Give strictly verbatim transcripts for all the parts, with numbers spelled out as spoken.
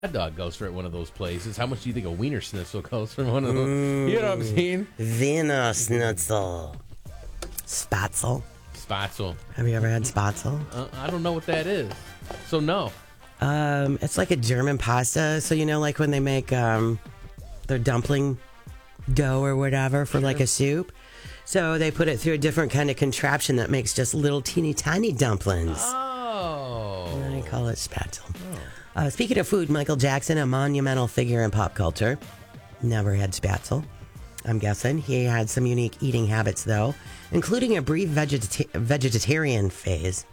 hot dog goes for at one of those places. How much do you think a Wiener Schnitzel goes for one of those? Mm, you know what I'm saying? Wiener Schnitzel. Spatzel. Spatzel. Have you ever had spatzel? Uh, I don't know what that is. So, no. Um, it's like a German pasta. So, you know, like when they make um, their dumpling dough or whatever for sure. like a soup. So they put it through a different kind of contraption that makes just little teeny tiny dumplings. Oh. And I call it spatzel. Oh. Uh, speaking of food, Michael Jackson, a monumental figure in pop culture, never had spatzel. I'm guessing. He had some unique eating habits, though, including a brief vegeta- vegetarian phase.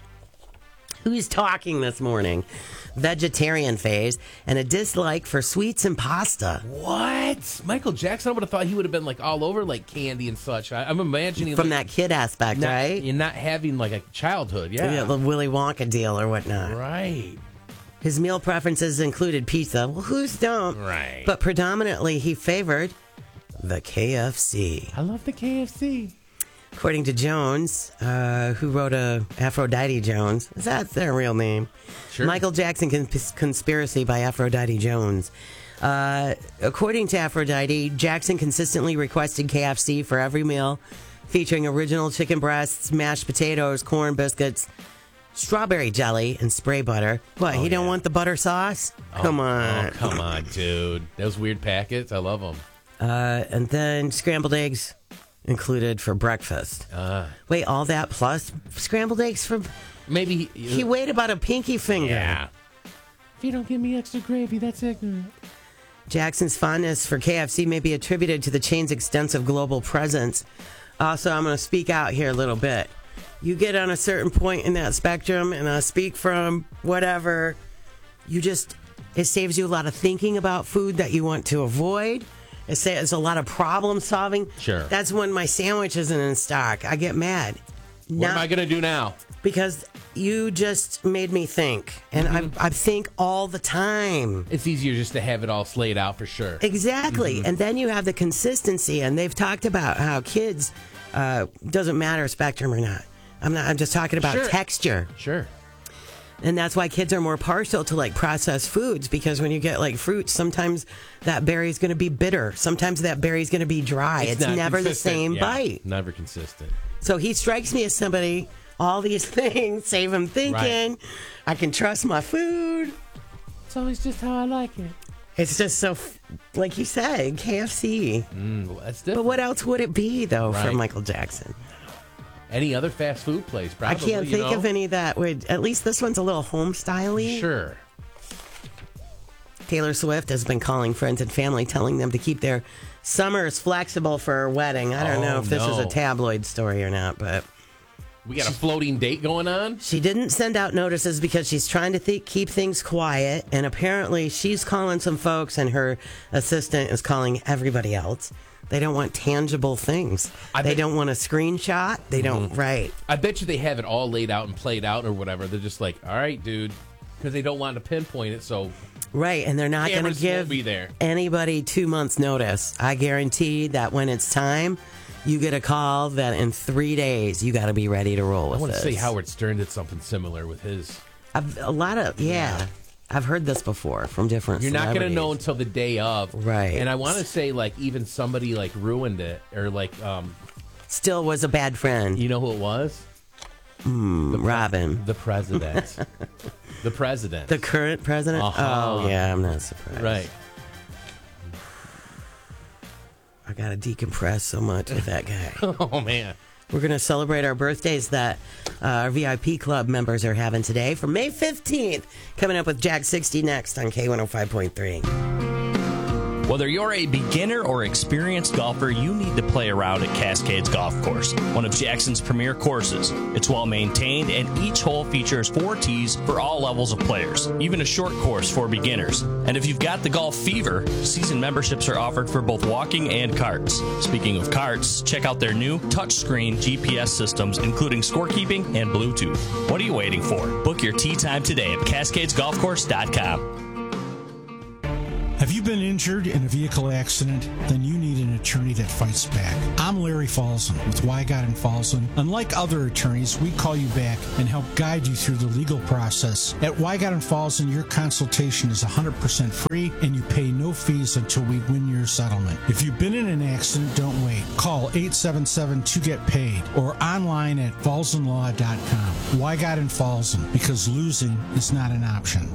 Who's talking this morning? Vegetarian phase and a dislike for sweets and pasta. What? Michael Jackson, I would have thought he would have been like all over like candy and such. I, I'm imagining from like, that kid aspect, not, right? You're not having like a childhood, yeah. Yeah, the Willy Wonka deal or whatnot. Right. His meal preferences included pizza. Well, who's don't? Right. But predominantly he favored the K F C. I love the K F C. According to Jones, uh, who wrote a Aphrodite Jones, is that their real name? Sure. Michael Jackson Cons- Conspiracy by Aphrodite Jones. Uh, according to Aphrodite, Jackson consistently requested K F C for every meal, featuring original chicken breasts, mashed potatoes, corn biscuits, strawberry jelly, and spray butter. What, oh, he don't yeah. want the butter sauce? Oh, come on. Oh, come on, dude. Those weird packets, I love them. Uh, and then scrambled eggs included for breakfast. Uh, Wait, all that plus scrambled eggs for... Maybe... He, he weighed about a pinky finger. Yeah. If you don't give me extra gravy, that's ignorant. Jackson's fondness for K F C may be attributed to the chain's extensive global presence. Also, I'm going to speak out here a little bit. You get on a certain point in that spectrum, and I speak from whatever, you just... It saves you a lot of thinking about food that you want to avoid. It's a lot of problem solving. Sure. That's when my sandwich isn't in stock. I get mad. What Not, am I going to do now? Because you just made me think. And mm-hmm. I, I think all the time. It's easier just to have it all slayed out for sure. Exactly. Mm-hmm. And then you have the consistency. And they've talked about how kids, uh, doesn't matter spectrum or not. I'm not. I'm just talking about sure. texture. Sure. And that's why kids are more partial to like processed foods, because when you get like fruits, sometimes that berry is going to be bitter. Sometimes that berry is going to be dry. It's, it's never the same yeah, bite. Never consistent. So he strikes me as somebody, all these things save him thinking. Right. I can trust my food. It's always just how I like it. It's just so, like you said, K F C. Mm, well, that's different. But what else would it be, though, right. for Michael Jackson? Any other fast food place, probably. I can't think you know? of any that would... At least this one's a little home-style-y. Sure. Taylor Swift has been calling friends and family, telling them to keep their summers flexible for her wedding. I don't oh, know if this no. is a tabloid story or not, but... We got a floating date going on? She didn't send out notices because she's trying to th- keep things quiet, and apparently she's calling some folks, and her assistant is calling everybody else. They don't want tangible things. I they bet, don't want a screenshot. They don't, mm-hmm. right. I bet you they have it all laid out and played out or whatever. They're just like, all right, dude, because they don't want to pinpoint it, so... Right, and they're not going to give be there. anybody two months' notice. I guarantee that when it's time, you get a call that in three days, you got to be ready to roll with I want this. to say Howard Stern did something similar with his... I've, a lot of, yeah. yeah. I've heard this before from different You're not going to know until the day of. Right. And I want to say, like, even somebody, like, ruined it. Or, like... um, Still was a bad friend. You know who it was? Mm, the pre- Robin. The president. the president. The current president? Uh-huh. Oh, yeah, I'm not surprised. Right. I got to decompress so much with that guy. Oh, man. We're going to celebrate our birthdays that uh, our V I P club members are having today for May fifteenth. Coming up with Jack sixty next on K one oh five point three. Whether you're a beginner or experienced golfer, you need to play around at Cascades Golf Course, one of Jackson's premier courses. It's well maintained, and each hole features four tees for all levels of players, even a short course for beginners. And if you've got the golf fever, season memberships are offered for both walking and carts. Speaking of carts, check out their new touchscreen G P S systems, including scorekeeping and Bluetooth. What are you waiting for? Book your tee time today at cascades golf course dot com. Have you been injured in a vehicle accident? Then you need an attorney that fights back. I'm Larry Falzon with Wygott and Falzon. Unlike other attorneys, we call you back and help guide you through the legal process. At Wygott and Falzon, your consultation is one hundred percent free and you pay no fees until we win your settlement. If you've been in an accident, don't wait. Call eight seven seven two get paid or online at falzon law dot com. Wygott and Falzon, because losing is not an option.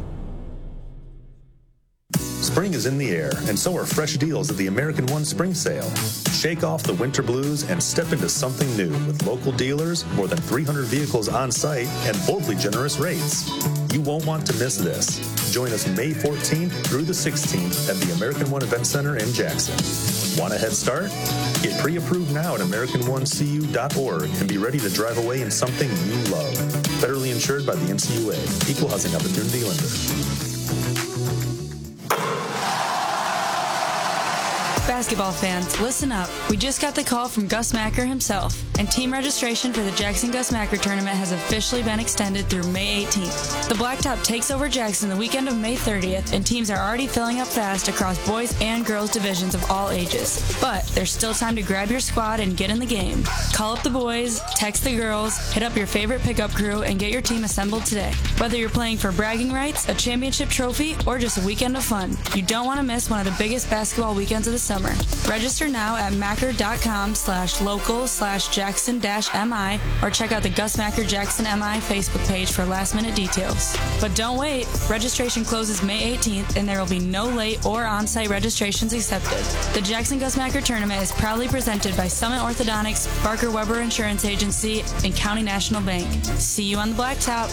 Spring is in the air, and so are fresh deals at the American One Spring Sale. Shake off the winter blues and step into something new with local dealers, more than three hundred vehicles on site, and boldly generous rates. You won't want to miss this. Join us May fourteenth through the sixteenth at the American One Event Center in Jackson. Want a head start? Get pre-approved now at american one c u dot org and be ready to drive away in something you love. Federally insured by the N C U A. Equal Housing Opportunity Lender. Basketball fans, listen up. We just got the call from Gus Macker himself, and team registration for the Jackson Gus Macker tournament has officially been extended through May eighteenth. The Blacktop takes over Jackson the weekend of May thirtieth, and teams are already filling up fast across boys and girls divisions of all ages. But there's still time to grab your squad and get in the game. Call up the boys, text the girls, hit up your favorite pickup crew, and get your team assembled today. Whether you're playing for bragging rights, a championship trophy, or just a weekend of fun, you don't want to miss one of the biggest basketball weekends of the summer. Register now at macker.com slash local slash Jackson dash MI or check out the Gus Macker Jackson M I Facebook page for last minute details. But don't wait. Registration closes May eighteenth and there will be no late or on-site registrations accepted. The Jackson Gus Macker tournament is proudly presented by Summit Orthodontics, Barker Weber Insurance Agency, and County National Bank. See you on the Blacktop.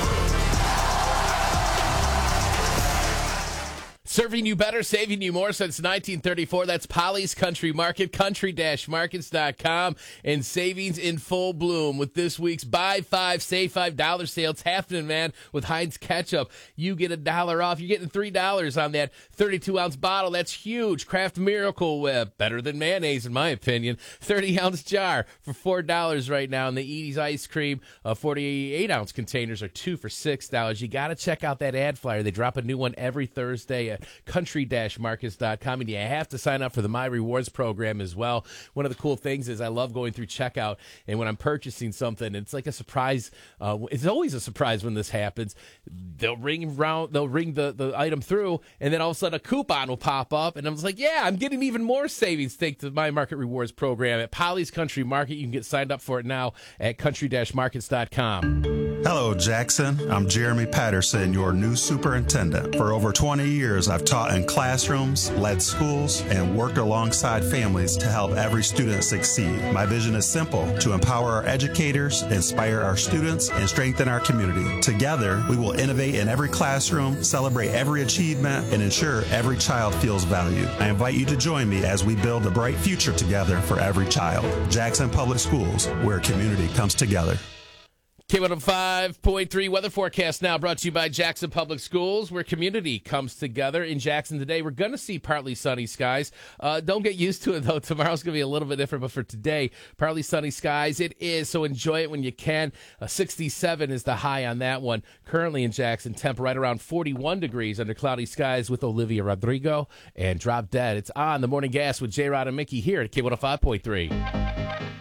Serving you better, saving you more since nineteen thirty-four. That's Polly's Country Market, country dash markets dot com, and savings in full bloom with this week's Buy Five, Save Five dollar sale. It's happening, man, with Heinz Ketchup. You get a dollar off. You're getting three dollars on that thirty-two ounce bottle. That's huge. Kraft Miracle Whip, better than mayonnaise, in my opinion. thirty ounce jar for four dollars right now. And the Edie's Ice Cream, uh, forty-eight ounce containers are two for six dollars. You got to check out that ad flyer. They drop a new one every Thursday at country dash markets dot com, and you have to sign up for the My Rewards program as well. One of the cool things is I love going through checkout, and when I'm purchasing something, it's like a surprise. Uh, it's always a surprise when this happens. They'll ring round, they'll ring the, the item through, and then all of a sudden a coupon will pop up, and I'm just like, yeah, I'm getting even more savings thanks to the My Market Rewards program at Polly's Country Market. You can get signed up for it now at country dash markets dot com. Hello, Jackson. I'm Jeremy Patterson, your new superintendent. For over twenty years, I've taught in classrooms, led schools, and worked alongside families to help every student succeed. My vision is simple: to empower our educators, inspire our students, and strengthen our community. Together, we will innovate in every classroom, celebrate every achievement, and ensure every child feels valued. I invite you to join me as we build a bright future together for every child. Jackson Public Schools, where community comes together. K one oh five point three weather forecast now brought to you by Jackson Public Schools, where community comes together. In Jackson today, we're going to see partly sunny skies. Uh, don't get used to it, though. Tomorrow's going to be a little bit different, but for today, partly sunny skies. It is, so enjoy it when you can. Uh, sixty-seven is the high on that one. Currently in Jackson, temp right around forty-one degrees under cloudy skies with Olivia Rodrigo and Drop Dead. It's on the Morning Gas with J-Rod and Mickey here at K one oh five point three.